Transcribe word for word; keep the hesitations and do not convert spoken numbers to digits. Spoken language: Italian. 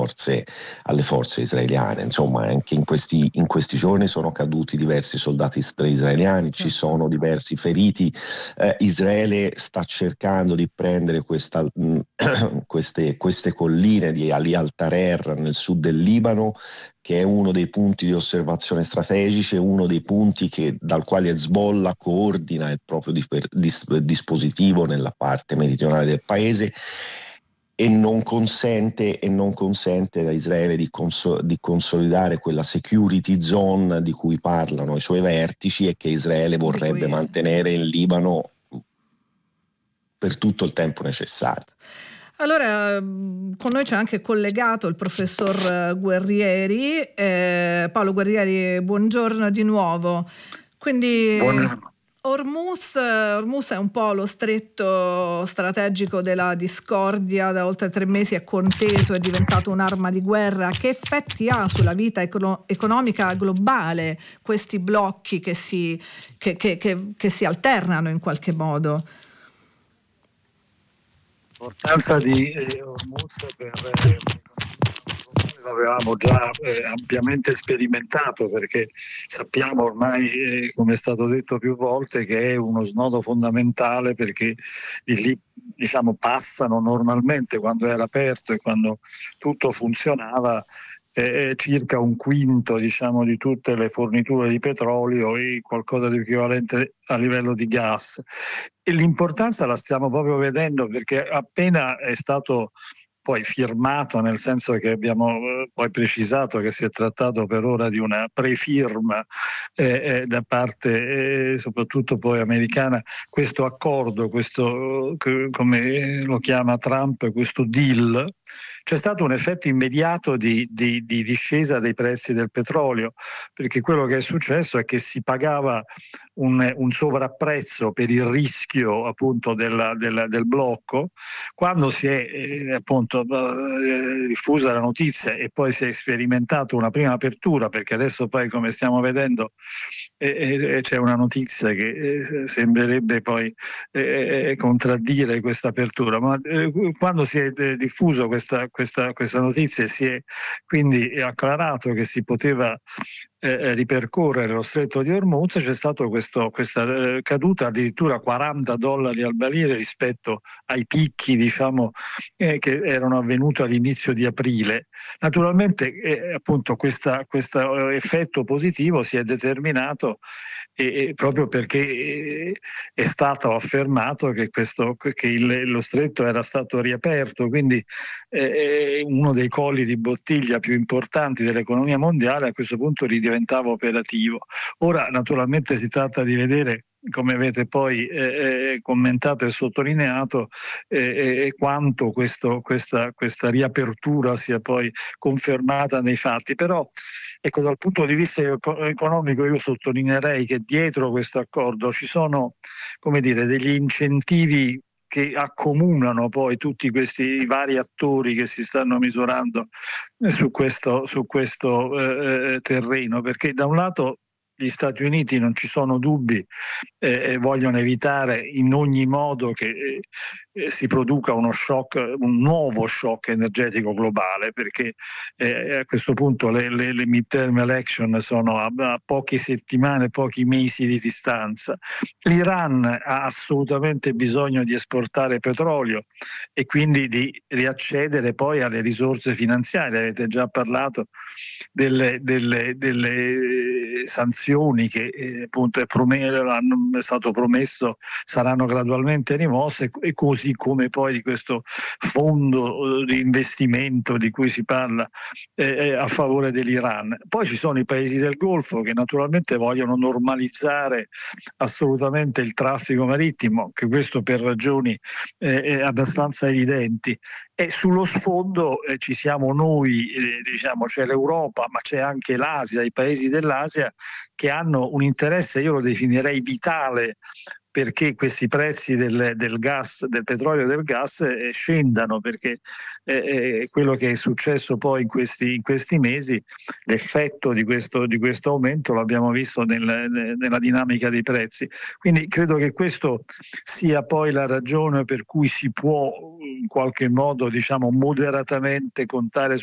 forze, alle forze israeliane. Insomma, anche in questi, in questi giorni sono caduti diversi soldati israeliani, certo. Ci sono diversi feriti. Eh, Israele sta cercando di prendere questa, mh, queste, queste colline di Ali al-Tarer nel sud del Libano, che è uno dei punti di osservazione strategici, uno dei punti che, dal quale Hezbollah coordina il proprio dis- dispositivo nella parte meridionale del paese, e non consente, e non consente da Israele di, cons- di consolidare quella security zone di cui parlano i suoi vertici e che Israele vorrebbe cui... mantenere in Libano per tutto il tempo necessario. Allora, con noi c'è anche collegato il professor Guerrieri. Eh, Paolo Guerrieri, buongiorno di nuovo. Quindi Buongiorno. Hormuz, Hormuz è un po' lo stretto strategico della discordia, da oltre tre mesi è conteso, è diventato un'arma di guerra. Che effetti ha sulla vita econo- economica globale questi blocchi che si, che, che, che, che si alternano in qualche modo? L'importanza di eh, Hormuz per eh, l'avevamo già eh, ampiamente sperimentato, perché sappiamo ormai, eh, come è stato detto più volte, che è uno snodo fondamentale, perché di lì, diciamo, passano normalmente, quando era aperto e quando tutto funzionava, eh, circa un quinto, diciamo, di tutte le forniture di petrolio e qualcosa di equivalente a livello di gas. E l'importanza la stiamo proprio vedendo, perché appena è stato poi firmato, nel senso che abbiamo eh, poi precisato che si è trattato per ora di una prefirma eh, eh, da parte eh, soprattutto poi americana, questo accordo, questo eh, come lo chiama Trump, questo deal, c'è stato un effetto immediato di, di, di discesa dei prezzi del petrolio, perché quello che è successo è che si pagava un, un sovrapprezzo per il rischio appunto della, della, del blocco. Quando si è eh, appunto eh, diffusa la notizia e poi si è sperimentato una prima apertura, perché adesso poi, come stiamo vedendo, eh, eh, c'è una notizia che eh, sembrerebbe poi eh, contraddire questa apertura, ma eh, quando si è eh, diffuso questa, questa, questa notizia e si è quindi acclarato che si poteva eh, ripercorrere lo stretto di Hormuz, c'è stata questa eh, caduta addirittura quaranta dollari al barile rispetto ai picchi, diciamo, eh, che erano avvenuti all'inizio di aprile. Naturalmente eh, appunto questo effetto positivo si è determinato eh, proprio perché eh, è stato affermato che, questo, che il, lo stretto era stato riaperto, quindi eh, uno dei colli di bottiglia più importanti dell'economia mondiale a questo punto ridiventava operativo. Ora naturalmente si tratta di vedere, come avete poi eh, commentato e sottolineato, eh, quanto questo, questa, questa riapertura sia poi confermata nei fatti. Però ecco, dal punto di vista economico io sottolineerei che dietro questo accordo ci sono, come dire, degli incentivi che accomunano poi tutti questi vari attori che si stanno misurando su questo, su questo eh, terreno, perché da un lato gli Stati Uniti, non ci sono dubbi, eh, vogliono evitare in ogni modo che eh, si produca uno shock, un nuovo shock energetico globale, perché eh, a questo punto le, le, le midterm election sono a, a poche settimane, pochi mesi di distanza. L'Iran ha assolutamente bisogno di esportare petrolio e quindi di riaccedere poi alle risorse finanziarie. Avete già parlato delle, delle, delle sanzioni che eh, appunto è, prom- è stato promesso saranno gradualmente rimosse, e così come poi di questo fondo di investimento di cui si parla eh, a favore dell'Iran. Poi ci sono i paesi del Golfo che naturalmente vogliono normalizzare assolutamente il traffico marittimo, che questo per ragioni eh, abbastanza evidenti. E sullo sfondo eh, ci siamo noi, eh, diciamo, c'è l'Europa, ma c'è anche l'Asia, i paesi dell'Asia che hanno un interesse, io lo definirei vitale, perché questi prezzi del, del gas, del petrolio e del gas eh, scendano, perché eh, quello che è successo poi in questi, in questi mesi, l'effetto di questo, di questo aumento l'abbiamo visto nel, nella dinamica dei prezzi. Quindi credo che questo sia poi la ragione per cui si può in qualche modo, diciamo, moderatamente contare su